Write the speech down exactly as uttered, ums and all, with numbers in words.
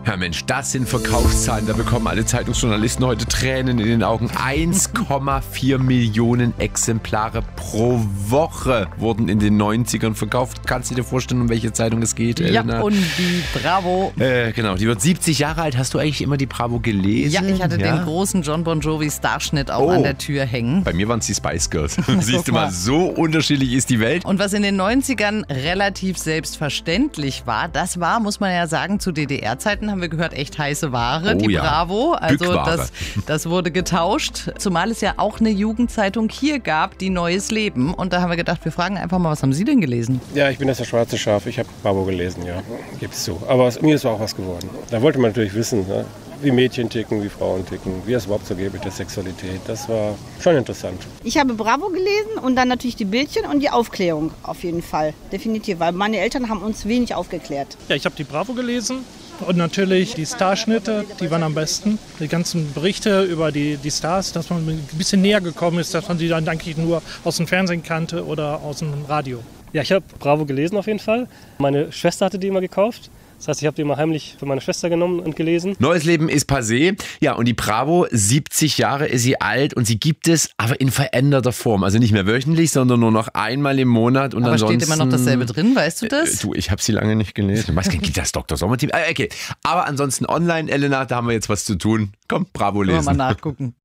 Ja Mensch, das sind Verkaufszahlen, da bekommen alle Zeitungsjournalisten heute Tränen in den Augen. eins Komma vier Millionen Exemplare pro Woche wurden in den neunzigern verkauft. Kannst du dir vorstellen, um welche Zeitung es geht, Elena? Ja, und die Bravo. Äh, genau, die wird siebzig Jahre alt. Hast du eigentlich immer die Bravo gelesen? Ja, ich hatte ja? den großen John Bon Jovi Starschnitt auch Oh. an der Tür hängen. Bei mir waren es die Spice Girls. Siehst du mal, so unterschiedlich ist die Welt. Und was in den neunzigern relativ selbstverständlich war, das war, muss man ja sagen, zu D D R-Zeiten haben wir gehört, echt heiße Ware, Oh die ja. Bravo. Also Bückware. das, das wurde getauscht, zumal es ja auch eine Jugendzeitung hier gab, die Neues Leben. Und da haben wir gedacht, wir fragen einfach mal, was haben Sie denn gelesen? Ja, ich bin das schwarze Schaf. Ich habe Bravo gelesen, ja, gib's zu. Aber aus mir ist auch was geworden. Da wollte man natürlich wissen, ne? Wie Mädchen ticken, wie Frauen ticken, wie es überhaupt so geht mit der Sexualität. Das war schon interessant. Ich habe Bravo gelesen und dann natürlich die Bildchen und die Aufklärung auf jeden Fall. Definitiv, weil meine Eltern haben uns wenig aufgeklärt. Ja, ich habe die Bravo gelesen und natürlich die Starschnitte, die waren am besten. Die ganzen Berichte über die, die Stars, dass man ein bisschen näher gekommen ist, dass man die dann eigentlich nur aus dem Fernsehen kannte oder aus dem Radio. Ja, ich habe Bravo gelesen auf jeden Fall. Meine Schwester hatte die immer gekauft. Das heißt, ich habe die immer heimlich für meine Schwester genommen und gelesen. Neues Leben ist passé. Ja, und die Bravo, siebzig Jahre ist sie alt und sie gibt es, aber in veränderter Form. Also nicht mehr wöchentlich, sondern nur noch einmal im Monat. Und Aber ansonsten, steht immer noch dasselbe drin, weißt du das? Äh, du, ich habe sie lange nicht gelesen. Was gibt das Doktor Sommerteam? Äh, okay, aber ansonsten online, Elena, da haben wir jetzt was zu tun. Komm, Bravo lesen. Mal nachgucken.